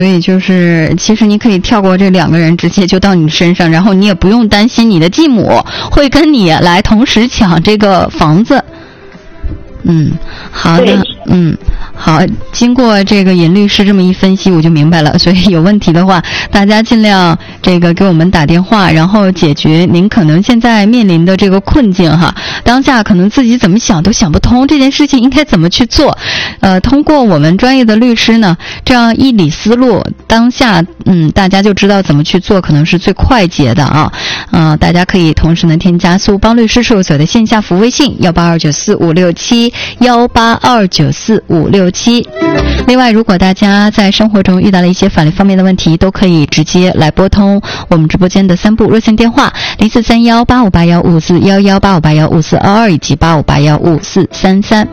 所以就是其实你可以跳过这2个人，直接就到你身上，然后你也不用担心你的继母会跟你来同时抢这个房子。好的，好，经过这个尹律师这么一分析，我就明白了。所以有问题的话，大家尽量这个给我们打电话，然后解决您可能现在面临的这个困境哈。当下可能自己怎么想都想不通这件事情应该怎么去做。通过我们专业的律师呢，这样一理思路，当下大家就知道怎么去做，可能是最快捷的啊。大家可以同时呢添加苏邦律师事务所的线下服务微信182945671829456。另外，如果大家在生活中遇到了一些法律方面的问题，都可以直接来拨通我们直播间的3部热线电话：04318581541185815422以及85815433。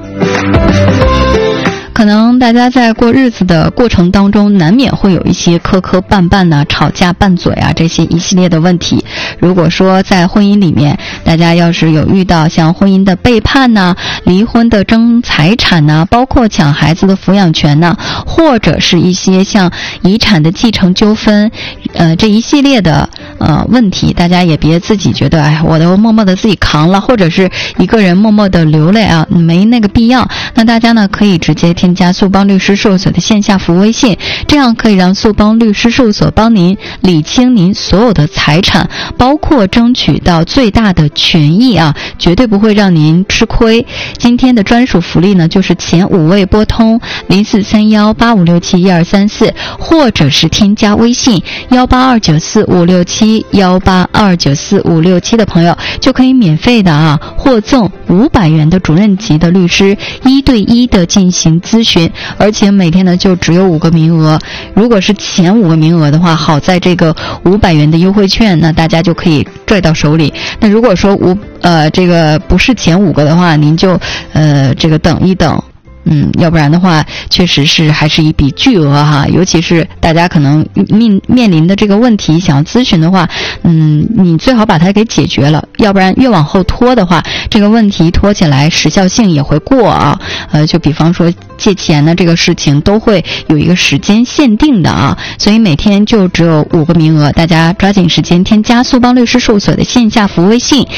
可能大家在过日子的过程当中，难免会有一些磕磕绊绊呐、吵架拌嘴啊这些一系列的问题。如果说在婚姻里面，大家要是有遇到像婚姻的背叛呐、离婚的争财产呐、包括抢孩子的抚养权呐、或者是一些像遗产的继承纠纷，这一系列的问题，大家也别自己觉得我都默默的自己扛了，或者是一个人默默的流泪啊，没那个必要。那大家呢可以直接添加苏邦律师事务所的线下服务微信，这样可以让苏邦律师事务所帮您理清您所有的财产，包括争取到最大的权益啊，绝对不会让您吃亏。今天的专属福利呢，就是前5位拨通043185671234，或者是添加微信18294567182945567的朋友，就可以免费的获赠500元的主任级的律师1对1的进行咨询，而且每天呢就只有5个名额。如果是前5个名额的话，好在这个500元的优惠券，那大家就可以拽到手里。那如果说这个不是前5个的话，您就这个等一等。要不然的话，确实是还是一笔巨额哈，尤其是大家可能面临的这个问题，想要咨询的话，你最好把它给解决了，要不然越往后拖的话，这个问题拖起来时效性也会过啊。就比方说借钱的这个事情都会有一个时间限定的啊，所以每天就只有5个名额，大家抓紧时间添加苏邦律师事务所的线下服务微信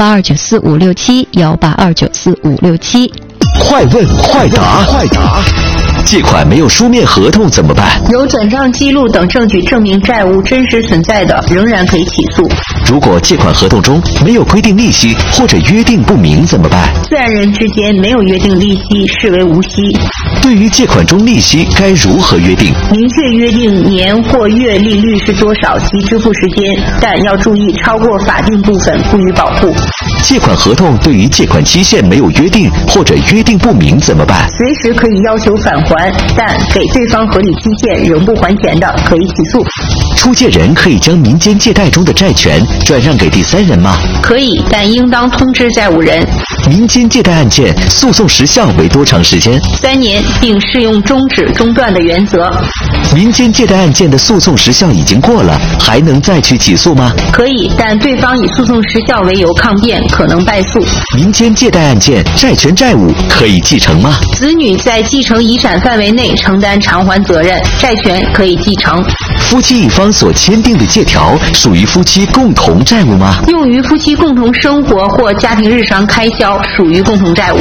182945567，182945567。 快问快答，借款没有书面合同怎么办？ 有转账记录等证据证明债务真实存在的，仍然可以起诉。 如果借款合同中没有规定利息或者约定不明怎么办？ 自然人之间没有约定利息，视为无息。 对于借款中利息该如何约定？ 明确约定年或月利率是多少及支付时间，但要注意超过法定部分不予保护。 借款合同对于借款期限没有约定或者约定不明怎么办？ 随时可以要求返还，但给对方合理期限仍不还钱的，可以起诉。 出借人可以将民间借贷中的债权转让给第三人吗？ 可以，但应当通知债务人。 民间借贷案件诉讼时效为多长时间 ？3年，并适用终止中断的原则。 民间借贷案件的诉讼时效已经过了，还能再去起诉吗？ 可以，但对方以诉讼时效为由抗辩，可能败诉。 民间借贷案件债权债务可以继承吗？ 子女在继承遗产范围内承担偿还责任，债权可以继承。 夫妻一方所签订的借条属于夫妻共同债务吗？ 用于夫妻共同生活或家庭日常开销，属于共同债务。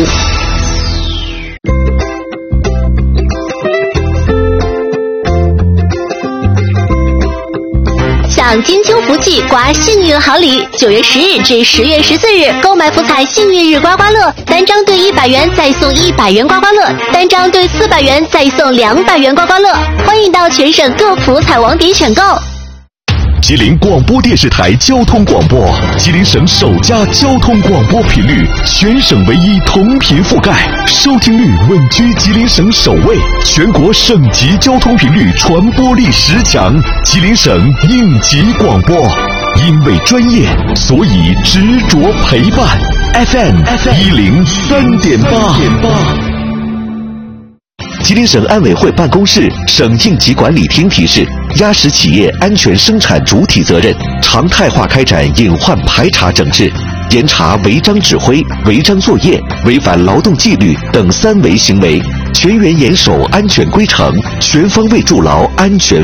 享金秋福气，刮幸运好礼！9月10日至10月14日，购买福彩幸运日刮刮乐，单张兑100元再送100元刮刮乐，单张兑400元再送200元刮刮乐。欢迎到全省各福彩网点选购。 吉林广播电视台交通广播，吉林省首家交通广播频率，全省唯一同频覆盖，收听率稳居吉林省首位，全国省级交通频率传播力10强，吉林省应急广播。因为专业，所以执着陪伴。FM 103.8。吉林省安委会办公室、省应急管理厅提示：压实企业安全生产主体责任，常态化开展隐患排查整治，严查违章指挥、违章作业、违反劳动纪律等3违行为，全员严守安全规程，全方位筑牢安全